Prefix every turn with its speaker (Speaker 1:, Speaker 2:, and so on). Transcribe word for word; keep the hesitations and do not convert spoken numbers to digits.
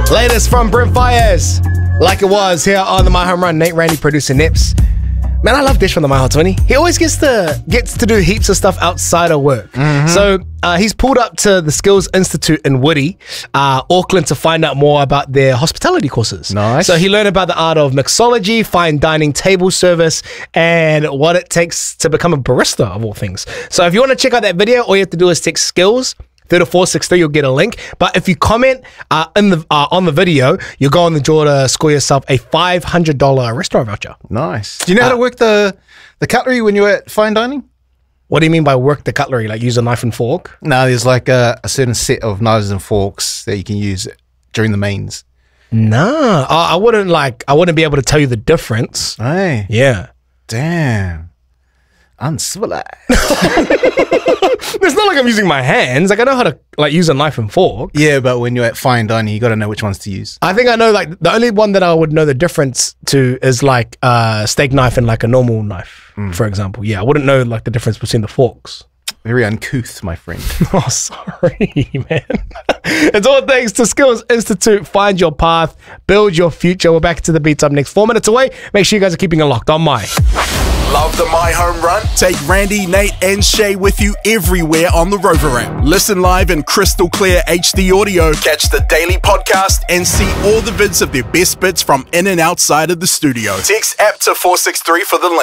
Speaker 1: Latest from Brent Faiyaz. Like it was here on the My Home Run. Nate Randy, producer Nips. Man, I love Dish from the My Hot twenty. He always gets to gets to do heaps of stuff outside of work. Mm-hmm. So uh, he's pulled up to the Skills Institute in Woody, uh, Auckland, to find out more about their hospitality courses.
Speaker 2: Nice.
Speaker 1: So he learned about the art of mixology, fine dining, table service, and what it takes to become a barista, of all things. So if you want to check out that video, all you have to do is text skills three four six three, you'll get a link. But if you comment uh, in the uh, on the video, you'll go on the draw to score yourself a five hundred dollars restaurant voucher.
Speaker 2: Nice. Do you know how
Speaker 1: Uh,
Speaker 2: to work the, the cutlery when you're at fine dining?
Speaker 1: What do you mean by work the cutlery? Like use a knife and fork?
Speaker 2: No, there's like a, a certain set of knives and forks that you can use during the mains.
Speaker 1: Nah, I, I wouldn't like. I wouldn't be able to tell you the difference.
Speaker 2: Hey.
Speaker 1: Yeah.
Speaker 2: Damn. Uncivilized.
Speaker 1: It's not like I'm using my hands. Like I know how to like use a knife and fork.
Speaker 2: Yeah, but when you're at fine dining, you got to know which ones to use.
Speaker 1: I think I know like the only one that I would know the difference to is like a uh, steak knife and like a normal knife, mm. for example. Yeah, I wouldn't know like the difference between the forks.
Speaker 2: Very uncouth, my friend.
Speaker 1: Oh, sorry, man. It's all thanks to Skills Institute. Find your path, build your future. We're back to the beats up next. Four minutes away. Make sure you guys are keeping it locked on My.
Speaker 3: Love the My Home Run? Take Randy, Nate, and Shay with you everywhere on the Rover app. Listen live in crystal clear H D audio, catch the daily podcast, and see all the vids of their best bits from in and outside of the studio. Text app to four six three for the link.